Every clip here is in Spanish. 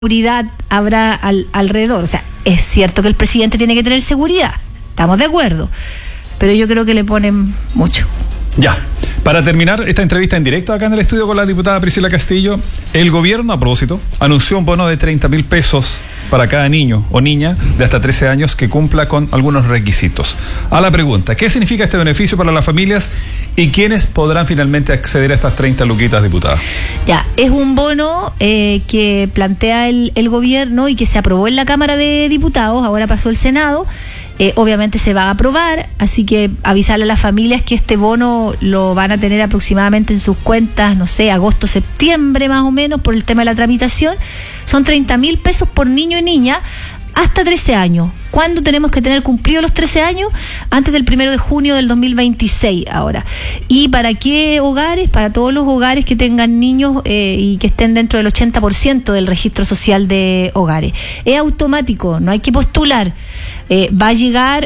seguridad habrá alrededor? O sea, es cierto que el presidente tiene que tener seguridad, estamos de acuerdo, pero yo creo que le ponen mucho. Ya, para terminar esta entrevista en directo acá en el estudio con la diputada Priscila Castillo, el gobierno, a propósito, anunció un bono de 30.000 pesos para cada niño o niña de hasta 13 años que cumpla con algunos requisitos. A la pregunta, ¿qué significa este beneficio para las familias y quiénes podrán finalmente acceder a estas 30 luquitas, diputada? Ya, es un bono que plantea el gobierno y que se aprobó en la Cámara de Diputados, ahora pasó el Senado. Obviamente se va a aprobar, así que avisarle a las familias que este bono lo van a tener aproximadamente en sus cuentas, no sé, agosto, septiembre más o menos, por el tema de la tramitación. Son 30.000 pesos por niño y niña hasta 13 años. ¿Cuándo tenemos que tener cumplidos los 13 años? Antes del 1 de junio del 2026 ahora. ¿Y para qué hogares? Para todos los hogares que tengan niños y que estén dentro del 80% del registro social de hogares. Es automático, no hay que postular. Va a llegar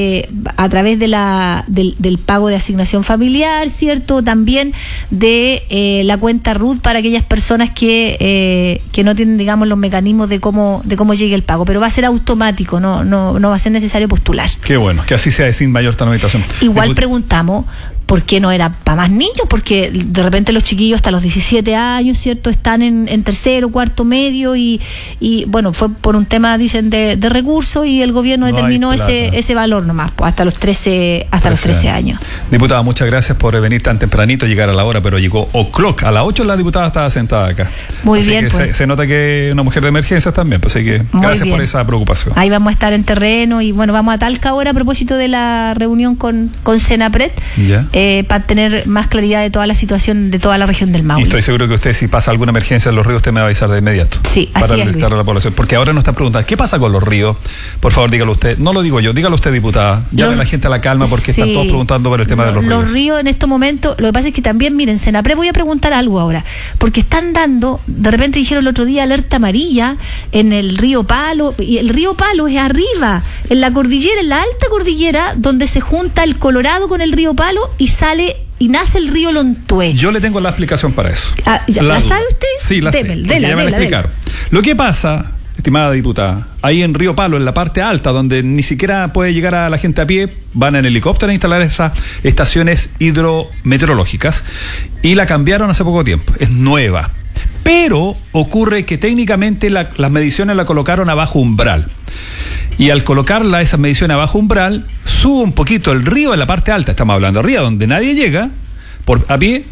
a través de del pago de asignación familiar, ¿cierto? También de la cuenta RUT para aquellas personas que no tienen, digamos, los mecanismos de cómo llegue el pago. Pero va a ser automático, no va a ser necesario postular. Qué bueno, que así sea sin mayor tramitación. Igual preguntamos por qué no era para más niños, porque de repente los chiquillos hasta los 17 años, ¿cierto? Están en tercero, cuarto, medio y bueno, fue por un tema, dicen, de recursos y el gobierno determinó ese valor nomás, pues, hasta los 13 años. Diputada, muchas gracias por venir tan tempranito, llegar a la hora, pero llegó o'clock. A las 8 la diputada estaba sentada acá. Muy así bien. Que pues. se nota que es una mujer de emergencias también, pues así que muy gracias bien. por esa preocupación. Ahí vamos a estar en terreno y bueno, vamos a Talca ahora a propósito de la reunión con Senapred. Ya. Para tener más claridad de toda la situación de toda la región del Maule. Y estoy seguro que usted, si pasa alguna emergencia en los ríos, usted me va a avisar de inmediato. Sí, así para alertar a la población. Porque ahora nos están preguntando, ¿qué pasa con los ríos? Por favor, dígalo usted. No lo digo yo, dígalo usted, diputada. Llame a la gente a la calma porque están todos preguntando por el tema de los ríos. Los ríos en estos momentos, lo que pasa es que también, miren, Senapred, voy a preguntar algo ahora, porque están dando, de repente dijeron el otro día, alerta amarilla en el río Palo, y el río Palo es arriba, en la cordillera, en la alta cordillera, donde se junta el Colorado con el río Palo y nace el río Lontué. Yo le tengo la explicación para eso. ¿La sabe usted? Sí, la sé. Ya me la explicaron. Lo que pasa, estimada diputada, ahí en Río Palo, en la parte alta, donde ni siquiera puede llegar a la gente a pie, van en helicóptero a instalar esas estaciones hidrometeorológicas y la cambiaron hace poco tiempo. Es nueva. Pero ocurre que técnicamente las mediciones la colocaron a bajo umbral. Y al colocarla, esas mediciones a bajo umbral, sube un poquito el río en la parte alta, estamos hablando arriba, donde nadie llega, a pie,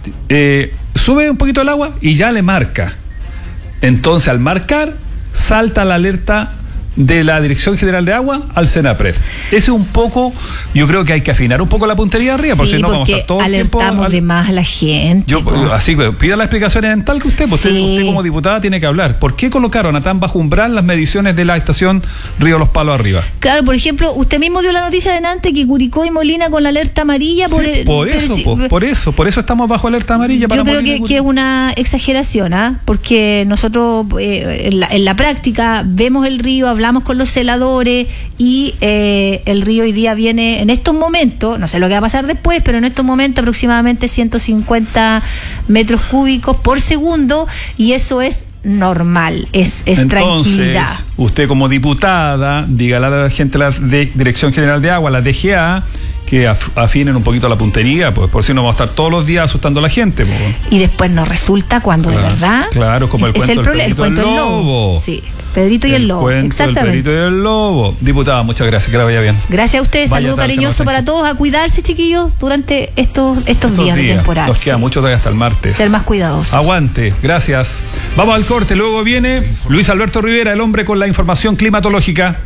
sube un poquito el agua y ya le marca. Entonces, al marcar, salta la alerta de la Dirección General de Agua al Senapred. Ese es un poco, yo creo que hay que afinar un poco la puntería arriba, porque si no vamos a estar todo el tiempo. Alertamos de más a la gente. Así que pida las explicaciones en tal que usted, pues usted como diputada tiene que hablar. ¿Por qué colocaron a tan bajo umbral las mediciones de la estación Río Los Palos arriba? Claro, por ejemplo, usted mismo dio la noticia delante que Curicó y Molina con la alerta amarilla. Por eso estamos bajo alerta amarilla. Yo creo que es una exageración, porque nosotros en la práctica vemos el río, hablamos con los celadores y el río hoy día viene en estos momentos, no sé lo que va a pasar después, pero en estos momentos aproximadamente 150 metros cúbicos por segundo y eso es normal, es entonces, tranquilidad. Usted como diputada, dígale a la gente de la Dirección General de Agua, la DGA, que afinen un poquito la puntería, pues por si no vamos a estar todos los días asustando a la gente. Pues. Y después no resulta cuando de verdad. Claro, como el cuento del Pedrito y el Lobo. Sí, Pedrito y el Lobo. Exactamente. El Pedrito y el Lobo. Diputada, muchas gracias, que la vaya bien. Gracias a ustedes, saludo cariñoso para todos, a cuidarse, chiquillos, durante estos días de temporada. Nos queda mucho todavía hasta el martes. Ser más cuidadosos. Aguante, gracias. Vamos al corte, luego viene Luis Alberto Rivera, el hombre con la información climatológica.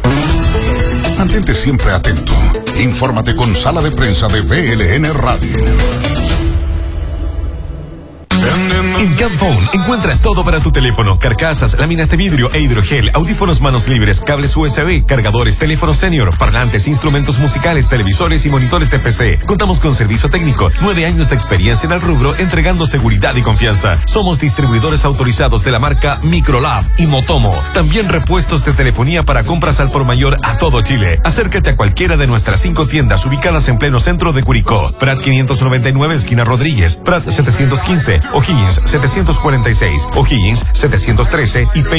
Mantente siempre atento. Infórmate con Sala de Prensa de BLN Radio. En Camphone encuentras todo para tu teléfono: carcasas, láminas de vidrio e hidrogel, audífonos manos libres, cables USB, cargadores, teléfono senior, parlantes, instrumentos musicales, televisores y monitores de PC. Contamos con servicio técnico, 9 años de experiencia en el rubro, entregando seguridad y confianza. Somos distribuidores autorizados de la marca Microlab y Motomo. También repuestos de telefonía para compras al por mayor a todo Chile. Acércate a cualquiera de nuestras 5 tiendas ubicadas en pleno centro de Curicó: Prat 599, esquina Rodríguez; Prat 715, O'Higgins 746, O'Higgins 713 y